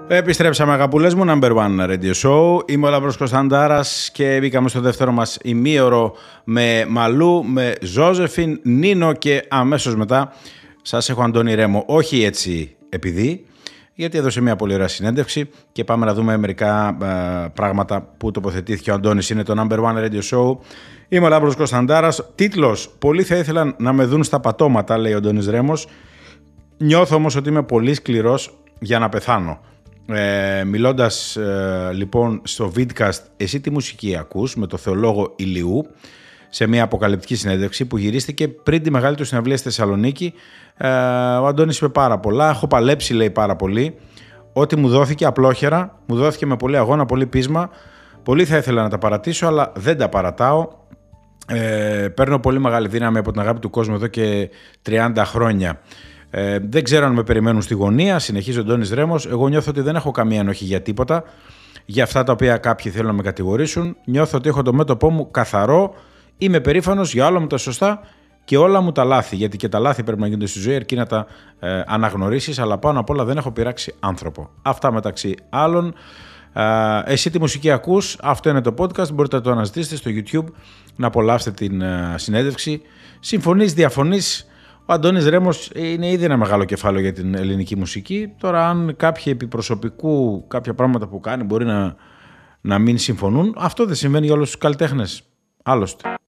Επιστρέψαμε αγαπούλες μου, Number One Radio Show. Είμαι ο Λαμπρός Κωνσταντάρας και μπήκαμε στο δεύτερο μας ημίωρο με Μαλού, με Ζώζεφιν, Νίνο και αμέσως μετά σας έχω Αντώνη Ρέμο. Όχι έτσι επειδή, γιατί έδωσε μια πολύ ωραία συνέντευξη και πάμε να δούμε μερικά πράγματα που τοποθετήθηκε ο Αντώνης. Είναι το Number One Radio Show. Είμαι ο Λαμπρός Κωνσταντάρας. Τίτλος: πολλοί θα ήθελαν να με δουν στα πατώματα, λέει ο Αντώνης Ρέμος. Νιώθω όμως ότι είμαι πολύ σκληρός για να πεθάνω. Μιλώντας λοιπόν στο Vidcast «Εσύ τι μουσική ακούς» με το θεολόγο Ηλιού, σε μια αποκαλυπτική συνέντευξη που γυρίστηκε πριν τη μεγάλη του συναυλία στη Θεσσαλονίκη, ο Αντώνης είπε πάρα πολλά. Έχω παλέψει, λέει, πάρα πολύ. Ό,τι μου δόθηκε απλόχερα, μου δόθηκε με πολύ αγώνα, πολύ πείσμα. Πολύ θα ήθελα να τα παρατήσω, αλλά δεν τα παρατάω. Παίρνω πολύ μεγάλη δύναμη από την αγάπη του κόσμου εδώ και 30 χρόνια. Δεν ξέρω αν με περιμένουν στη γωνία, συνεχίζει ο Αντώνης Ρέμος. Εγώ νιώθω ότι δεν έχω καμία ενοχή για τίποτα. Για αυτά τα οποία κάποιοι θέλουν να με κατηγορήσουν. Νιώθω ότι έχω το μέτωπό μου καθαρό. Είμαι περήφανος για όλα μου τα σωστά και όλα μου τα λάθη. Γιατί και τα λάθη πρέπει να γίνονται στη ζωή, αρκεί να τα αναγνωρίσεις. Αλλά πάνω απ' όλα δεν έχω πειράξει άνθρωπο. Αυτά μεταξύ άλλων. Εσύ τι μουσική ακούς? Αυτό είναι το podcast. Μπορείτε να το αναζητήσετε στο YouTube, να απολαύσετε την συνέντευξη. Συμφωνείς, διαφωνείς? Ο Αντώνης Ρέμος είναι ήδη ένα μεγάλο κεφάλαιο για την ελληνική μουσική. Τώρα, αν κάποιοι επί προσωπικού, κάποια πράγματα που κάνει μπορεί να μην συμφωνούν, αυτό δεν συμβαίνει για όλους τους καλλιτέχνες. Άλλωστε.